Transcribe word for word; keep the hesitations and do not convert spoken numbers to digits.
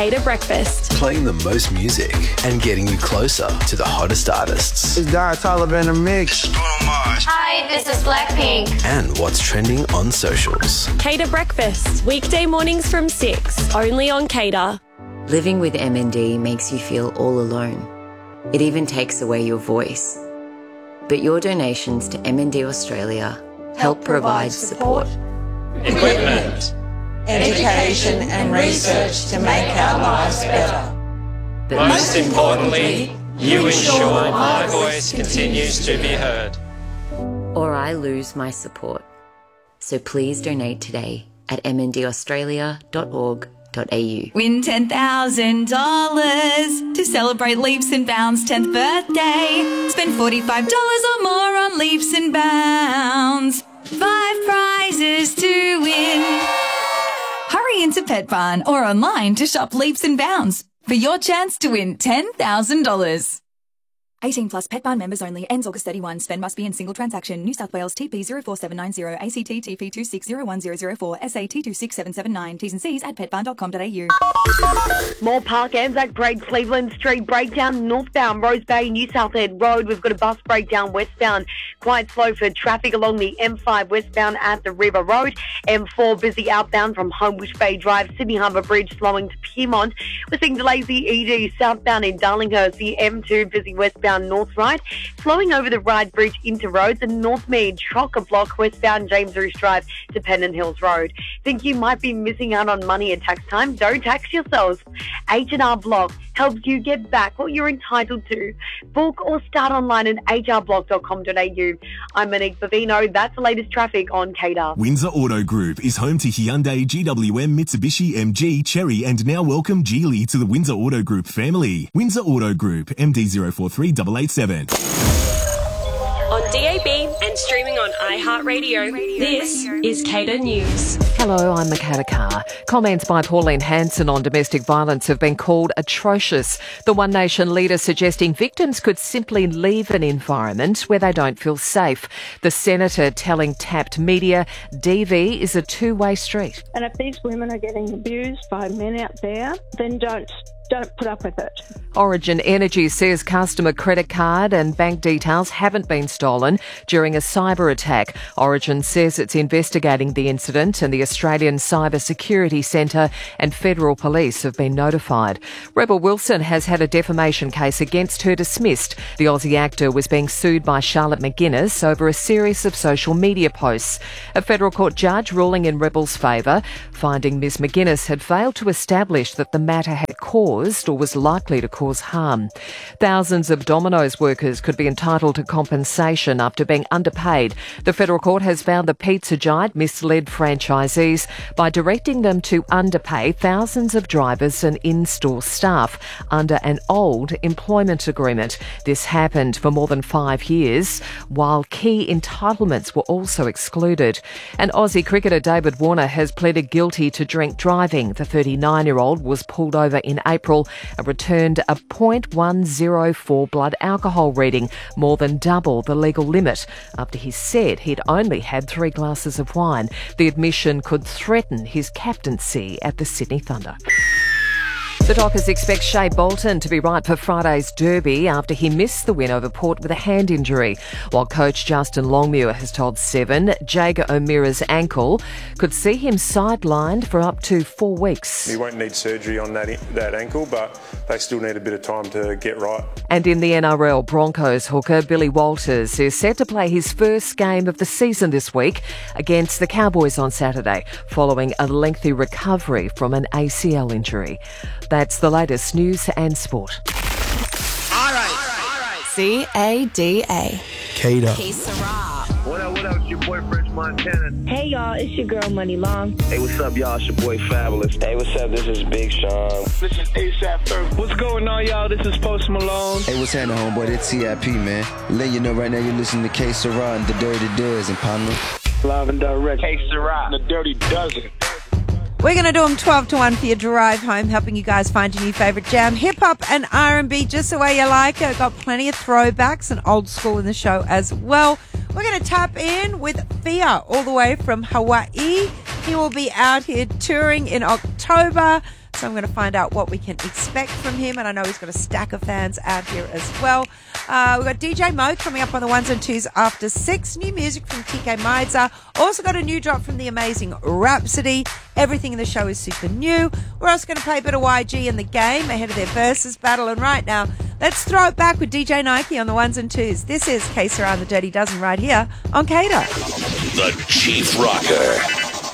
Cater Breakfast. Playing the most music and getting you closer to the hottest artists. It's Don Toliver in the mix. Hi, this is Blackpink. And what's trending on socials. Cater Breakfast, weekday mornings from six, only on Cater. Living with M N D makes you feel all alone. It even takes away your voice. But your donations to M N D Australia help, help provide support. Equipment, education and research to make our lives better. But most importantly, you ensure my voice continues to be heard. Or I lose my support. So please donate today at m n d australia dot org dot a u. Win ten thousand dollars to celebrate Leaps and Bounds' tenth birthday. Spend forty-five dollars or more on Leaps and Bounds. Five prizes to win. Hurry into Pet Barn or online to shop Leaps and Bounds for your chance to win ten thousand dollars. eighteen plus Pet Barn members only. Ends August thirty-first. Spend must be in single transaction. New South Wales T P zero four seven nine zero, A C T T P two six zero one zero zero four, S A T two six seven seven nine. T's and C's at pet barn dot com dot a u. Moore Park, Anzac Grade, Cleveland Street breakdown northbound, Rose Bay, New South Head Road. We've got a bus breakdown westbound. Quite slow for traffic along the M five westbound at the River Road. M four busy outbound from Homebush Bay Drive, Sydney Harbour Bridge slowing to Piedmont. We're seeing delays the E D southbound in Darlinghurst, the M two busy westbound north right. Flowing over the Ryde Bridge into Rhodes and Northmead, chock-a-block westbound James Roos Drive to Pennant Hills Road. Think you might be missing out on money at tax time? Don't tax yourselves. H and R Block helps you get back what you're entitled to. Book or start online at h r block dot com dot a u. I'm Monique Bavino. That's the latest traffic on Cater. Windsor Auto Group is home to Hyundai, G W M, Mitsubishi, M G, Chery, and now welcome Geely to the Windsor Auto Group family. Windsor Auto Group, M D zero four three eight eight seven. On D A B and streaming on iHeartRadio, this is Cater News. Hello, I'm Makata Carr. Comments by Pauline Hanson on domestic violence have been called atrocious. The One Nation leader suggesting victims could simply leave an environment where they don't feel safe. The senator telling Tapped Media D V is a two-way street. And if these women are getting abused by men out there, then don't Don't put up with it. Origin Energy says customer credit card and bank details haven't been stolen during a cyber attack. Origin says it's investigating the incident and the Australian Cyber Security Centre and federal police have been notified. Rebel Wilson has had a defamation case against her dismissed. The Aussie actor was being sued by Charlotte McGuinness over a series of social media posts. A federal court judge ruling in Rebel's favour, finding Miss McGuinness had failed to establish that the matter had caused or was likely to cause harm. Thousands of Domino's workers could be entitled to compensation after being underpaid. The federal court has found the pizza giant misled franchisees by directing them to underpay thousands of drivers and in-store staff under an old employment agreement. This happened for more than five years, while key entitlements were also excluded. And Aussie cricketer David Warner has pleaded guilty to drink driving. The thirty-nine-year-old was pulled over in April and returned a point one oh four blood alcohol reading, more than double the legal limit, after he said he'd only had three glasses of wine. The admission could threaten his captaincy at the Sydney Thunder. The Dockers expect Shea Bolton to be right for Friday's derby after he missed the win over Port with a hand injury, while coach Justin Longmuir has told Seven Jager O'Meara's ankle could see him sidelined for up to four weeks. He won't need surgery on that, that ankle, but they still need a bit of time to get right. And in the N R L, Broncos hooker Billy Walters is set to play his first game of the season this week against the Cowboys on Saturday, following a lengthy recovery from an A C L injury. That's the latest news and sport. All right. All right. C A D A. Cater. K Sarah. What up, what up? It's your boy French Montana. Hey, y'all. It's your girl Money Long. Hey, what's up, y'all? It's your boy Fabulous. Hey, what's up? This is Big Sean. This is ASAP Ferg. What's going on, y'all? This is Post Malone. Hey, what's happening, homeboy? It's T I P, man. Letting you know right now you're listening to K Sarah and the Dirty Dozen, partner. Live and direct. K Sarah, the Dirty Dozen. We're going to do them twelve to one for your drive home, helping you guys find your new favourite jam. Hip-hop and R and B, just the way you like it. Got plenty of throwbacks and old school in the show as well. We're going to tap in with Fia, all the way from Hawaii. He will be out here touring in October. So I'm going to find out what we can expect from him. And I know he's got a stack of fans out here as well. Uh, we've got D J Mo coming up on the ones and twos after six. New music from T K Miza. Also got a new drop from the amazing Rhapsody. Everything in the show is super new. We're also going to play a bit of Y G in the game ahead of their versus battle. And right now, let's throw it back with D J Nike on the ones and twos. This is K Sarah and the Dirty Dozen right here on K A D A. The Chief Rocker.